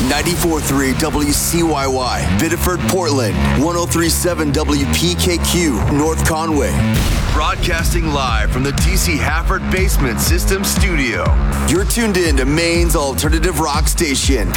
94.3 WCYY, Biddeford, Portland, 103.7 WPKQ, North Conway. Broadcasting live from the DC Hafford Basement System Studio. You're tuned in to Maine's alternative rock station,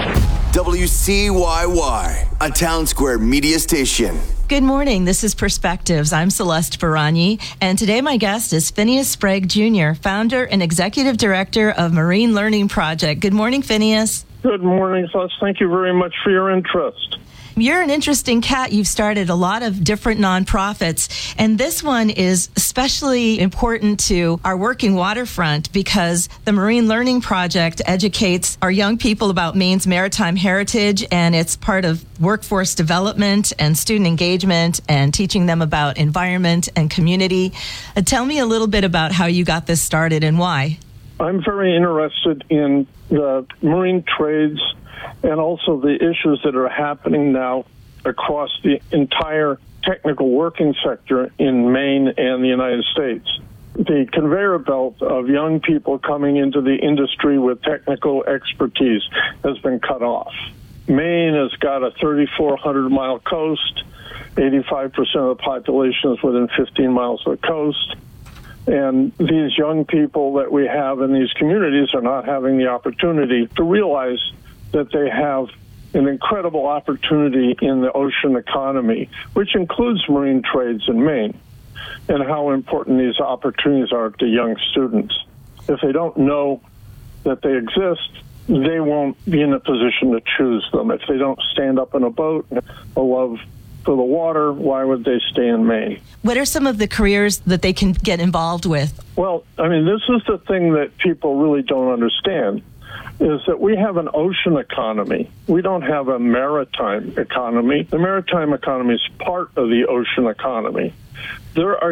WCYY, a Town Square media station. Good morning. This is Perspectives. I'm Celeste Baragni, and today my guest is Phineas Sprague Jr., founder and executive director of Marine Learning Project. Good morning, Phineas. Good morning, Celeste. Thank you very much for your interest. You're an interesting cat. You've started a lot of different nonprofits, and this one is especially important to our working waterfront because the Marine Learning Project educates our young people about Maine's maritime heritage, and it's part of workforce development and student engagement and teaching them about environment and community. Tell me a little bit about how you got this started and why. I'm very interested in the marine trades and also the issues that are happening now across the entire technical working sector in Maine and the United States. The conveyor belt of young people coming into the industry with technical expertise has been cut off. Maine has got a 3,400-mile coast. 85% of the population is within 15 miles of the coast. And these young people that we have in these communities are not having the opportunity to realize that they have an incredible opportunity in the ocean economy, which includes marine trades in Maine, and how important these opportunities are to young students. If they don't know that they exist, they won't be in a position to choose them. If they don't stand up in a boat, a love for the water, why would they stay in Maine? What are some of the careers that they can get involved with? Well, I mean, this is the thing that people really don't understand, is that we have an ocean economy. We don't have a maritime economy. The maritime economy is part of the ocean economy. There are